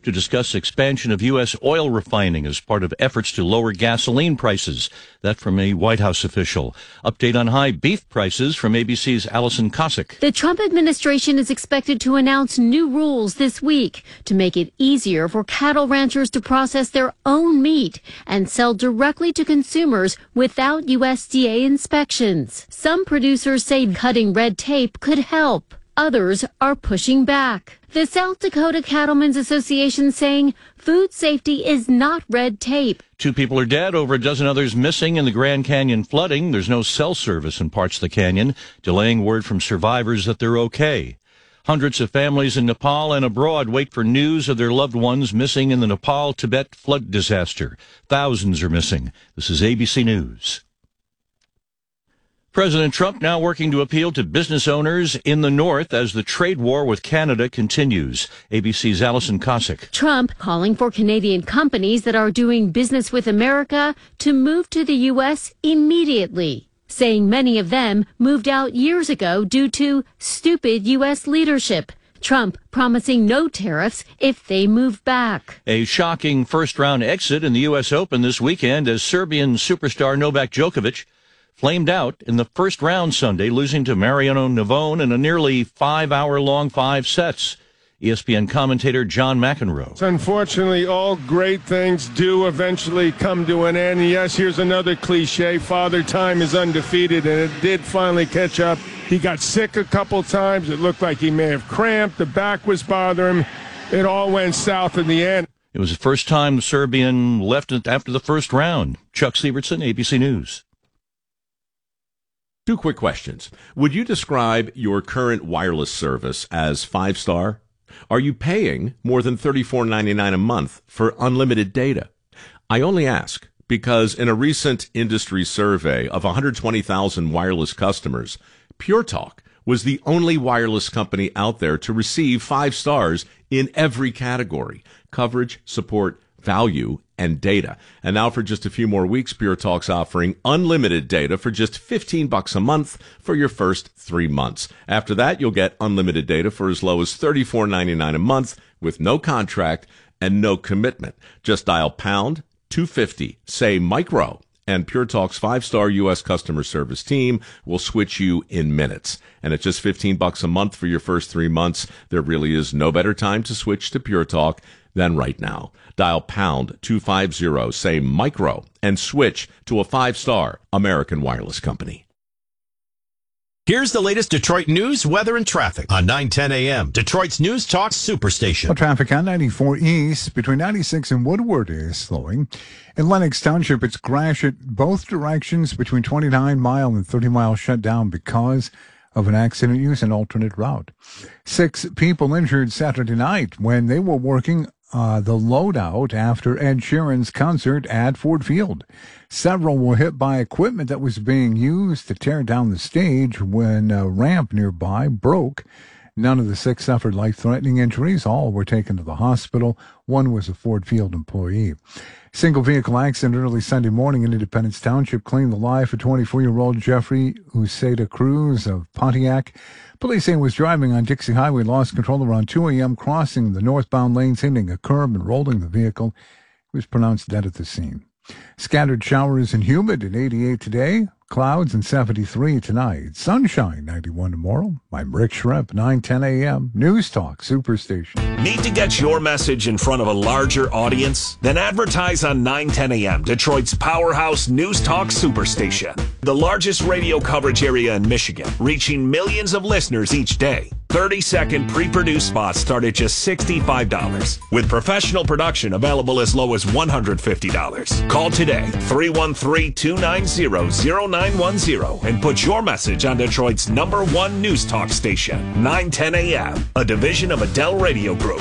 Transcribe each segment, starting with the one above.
to discuss expansion of U.S. oil refining as part of efforts to lower gasoline prices. That from a White House official. Update on high beef prices from ABC's Allison Cossack. The Trump administration is expected to announce new rules this week to make it easier for cattle ranchers to process their own meat and sell directly to consumers without USDA inspections. Some producers say cutting red tape could help. Others are pushing back. The South Dakota Cattlemen's Association saying food safety is not red tape. 2 people are dead, over a dozen others missing in the Grand Canyon flooding. There's no cell service in parts of the canyon, delaying word from survivors that they're okay. Hundreds of families in Nepal and abroad wait for news of their loved ones missing in the Nepal-Tibet flood disaster. Thousands are missing. This is ABC News. President Trump now working to appeal to business owners in the North as the trade war with Canada continues. ABC's Allison Cossack. Trump calling for Canadian companies that are doing business with America to move to the U.S. immediately, saying many of them moved out years ago due to stupid U.S. leadership. Trump promising no tariffs if they move back. A shocking first-round exit in the U.S. Open this weekend as Serbian superstar Novak Djokovic flamed out in the first round Sunday, losing to Mariano Navone in a nearly 5-hour-long 5 sets. ESPN commentator John McEnroe. Unfortunately, all great things do eventually come to an end. And yes, here's another cliche. Father Time is undefeated, and it did finally catch up. He got sick a couple times. It looked like he may have cramped. The back was bothering him. It all went south in the end. It was the first time the Serbian left after the first round. Chuck Sievertson, ABC News. 2 quick questions. Would you describe your current wireless service as 5-star? Are you paying more than $34.99 a month for unlimited data? I only ask because in a recent industry survey of 120,000 wireless customers, Pure Talk was the only wireless company out there to receive 5 stars in every category: coverage, support, value, and data. And now for just a few more weeks, Pure Talk's offering unlimited data for just $15 a month for your first 3 months. After that, you'll get unlimited data for as low as $34.99 a month with no contract and no commitment. Just dial pound 250, say micro, and Pure Talk's 5-star U.S. customer service team will switch you in minutes. And at just $15 a month for your first 3 months, there really is no better time to switch to Pure Talk than right now. Dial pound 250, say micro, and switch to a 5-star American wireless company. Here's the latest Detroit news, weather, and traffic on 9:10 a.m. Detroit's News Talk Superstation. Well, traffic on 94 East between 96 and Woodward is slowing. In Lenox Township, it's Gratiot both directions between 29-mile and 30-mile shut down because of an accident. Use an alternate route. 6 people injured Saturday night when they were working the loadout after Ed Sheeran's concert at Ford Field. Several were hit by equipment that was being used to tear down the stage when a ramp nearby broke. None of the 6 suffered life-threatening injuries. All were taken to the hospital. One was a Ford Field employee. Single vehicle accident early Sunday morning in Independence Township claimed the life of 24-year-old Jeffrey Uceda Cruz of Pontiac. Police say he was driving on Dixie Highway, lost control around 2 a.m., crossing the northbound lanes, hitting a curb and rolling the vehicle. He was pronounced dead at the scene. Scattered showers and humid at 88 today. Clouds and 73 tonight. Sunshine 91 tomorrow. I'm Rick Shrimp, 9:10 a.m. News Talk Superstation. Need to get your message in front of a larger audience? Then advertise on 9:10 a.m. Detroit's powerhouse News Talk Superstation. The largest radio coverage area in Michigan, reaching millions of listeners each day. 30-second pre-produced spots start at just $65. With professional production available as low as $150. Call today, 313-290-0910, and put your message on Detroit's #1 news talk station, 910 AM, a division of Adele Radio Group.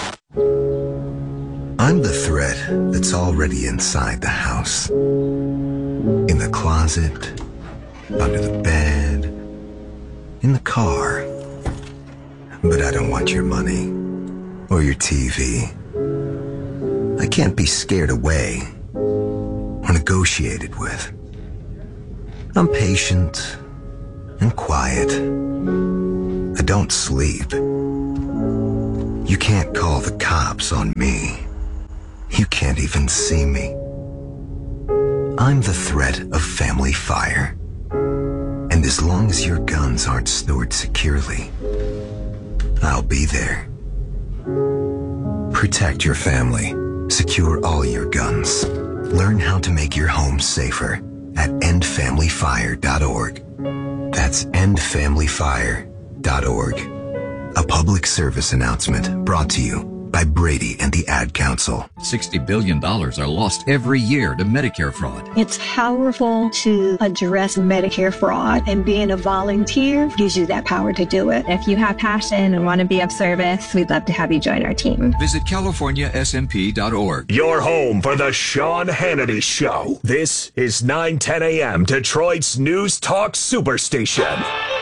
I'm the threat that's already inside the house. In the closet, under the bed, in the car. But I don't want your money or your TV. I can't be scared away or negotiated with. I'm patient and quiet. I don't sleep. You can't call the cops on me. even see me. I'm the threat of family fire. And as long as your guns aren't stored securely, I'll be there. Protect your family. Secure all your guns. Learn how to make your home safer at endfamilyfire.org. That's endfamilyfire.org. A public service announcement brought to you by Brady and the Ad Council. $60 billion are lost every year to Medicare fraud. It's powerful to address Medicare fraud, and being a volunteer gives you that power to do it. If you have passion and want to be of service, we'd love to have you join our team. Visit CaliforniaSMP.org. Your home for the Sean Hannity Show. This is 910 a.m. Detroit's News Talk Superstation.